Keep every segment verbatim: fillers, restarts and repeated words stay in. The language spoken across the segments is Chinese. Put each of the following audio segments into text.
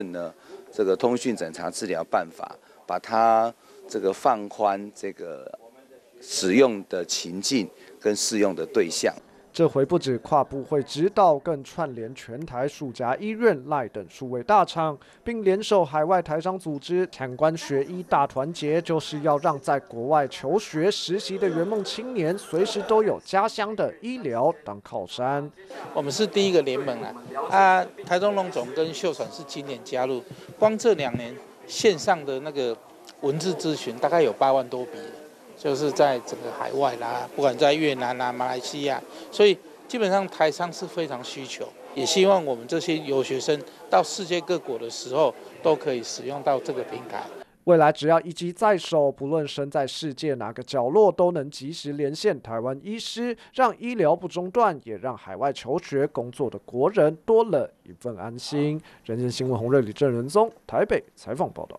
呢，这个通讯诊查治疗办法，把它这个放宽这个使用的情境跟适用的对象。 这回不止跨部会指导，更串联全台数家医院、赖等数位大厂，并联手海外台商组织产官学医大团结，就是要让在国外求学实习的圆梦青年，随时都有家乡的医疗当靠山。 我们是第一个联盟啊，啊，台东荣总跟秀传是今年加入，光这两年线上的那个文字咨询大概有八万多笔。就是在整个海外啦，不管在越南啦、马来西亚，所以基本上台商是非常需求，也希望我们这些留学生到世界各国的时候，都可以使用到这个平台。 未来只要一机在手，不论身在世界哪个角落，都能及时连线台湾医师，让医疗不中断，也让海外求学工作的国人多了一份安心。人间新闻洪瑞、李正仁宗台北采访报道。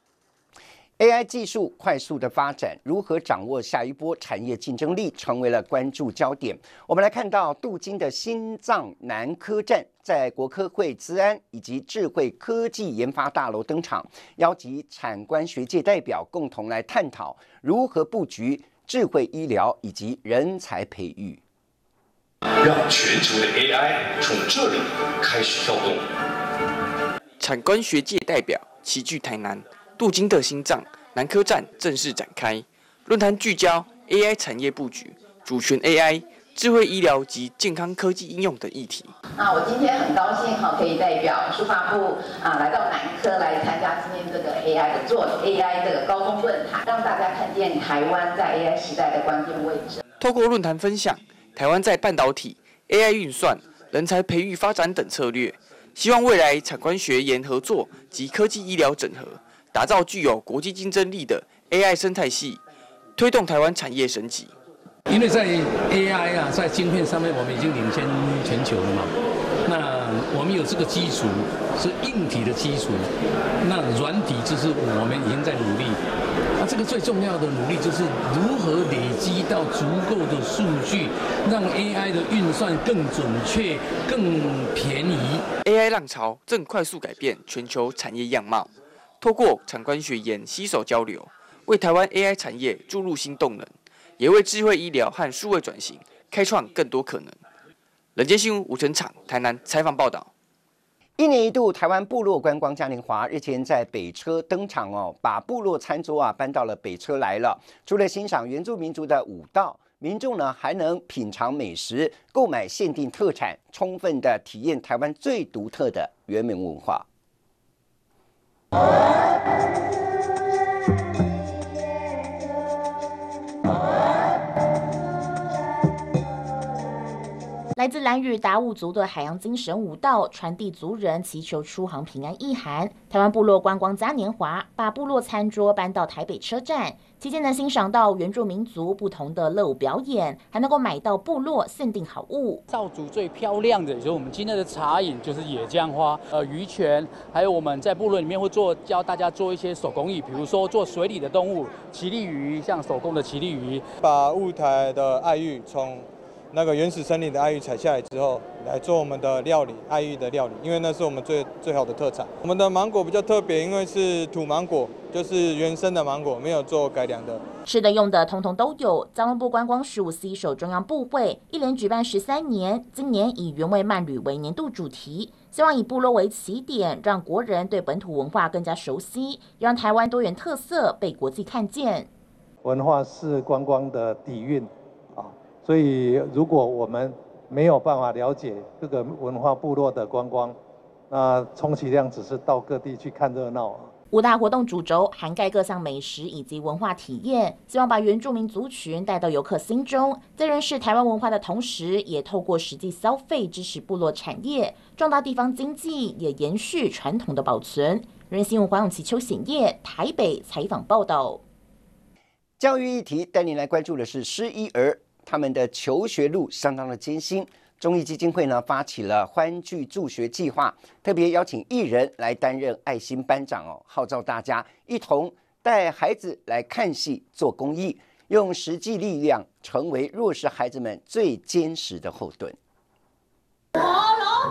A I 技术快速的发展，如何掌握下一波产业竞争力，成为了关注焦点。我们来看到镀金的心脏南科站在国科会资安以及智慧科技研发大楼登场，邀集产官学界代表共同来探讨如何布局智慧医疗以及人才培育， 让全球的 A I 从这里开始跳动。 产官学界代表齐聚台南。镀金的心脏南科站正式展开，论坛聚焦 A I 产业布局、主权 A I、智慧医疗及健康科技应用等议题。 那我今天很高兴哈，可以代表书发部啊来到南科来参加今天这个 A I 的做 A I 这个高峰论坛，让大家看见台湾在 A I 时代的关键位置。 透过论坛分享台湾在半导体、A I 运算、人才培育发展等策略，希望未来产官学研合作及科技医疗整合。打造具有国际竞争力的 A I 生态系，推动台湾产业升级。 因为在 A I 啊，在晶片上面我们已经领先全球了嘛。那我们有这个基础，是硬体的基础。那软体就是我们已经在努力。那这个最重要的努力就是如何累积到足够的数据，让 A I 的运算更准确、更便宜。 A I 浪潮正快速改变全球产业样貌。透过产官学研携手交流，为台湾 A I 产业注入新动能，也为智慧医疗和数位转型开创更多可能。人间新闻吴成场台南采访报道。 一年一度台湾部落观光嘉年华日前在北车登场哦，把部落餐桌啊搬到了北车来了。除了欣赏原住民族的舞蹈，民众呢还能品尝美食、购买限定特产，充分的体验台湾最独特的原民文化。 来自兰屿达悟族的海洋精神舞蹈，传递族人祈求出航平安意涵。台湾部落观光嘉年华把部落餐桌搬到台北车站，期间能欣赏到原住民族不同的乐舞表演，还能够买到部落限定好物。 造族最漂亮的就是我们今天的茶饮，就是野姜花、呃鱼泉，还有我们在部落里面会做教大家做一些手工艺，比如说做水里的动物，奇力鱼，像手工的奇力鱼， 把雾台的爱玉从那个原始森林的爱玉采下来之后，来做我们的料理，爱玉的料理，因为那是我们最最好的特产。我们的芒果比较特别，因为是土芒果，就是原生的芒果，没有做改良的。 吃的用的通通都有。交通部观光署 C 手中央部会一连举办十三年，今年以原味慢旅为年度主题，希望以部落为起点，让国人对本土文化更加熟悉，也让台湾多元特色被国际看见。 文化是观光的底蕴。所以，如果我们没有办法了解各个文化部落的观光，那充其量只是到各地去看热闹。 五大活动主轴涵盖各项美食以及文化体验，希望把原住民族群带到游客心中，在认识台湾文化的同时，也透过实际消费支持部落产业，壮大地方经济，也延续传统的保存。人新闻黄永琪、邱显业台北采访报道。 教育议题带您来关注的是失依儿。他们的求学路相当的艰辛，中义基金会呢发起了欢聚助学计划，特别邀请艺人来担任爱心班长哦，号召大家一同带孩子来看戏、做公益，用实际力量成为弱势孩子们最坚实的后盾。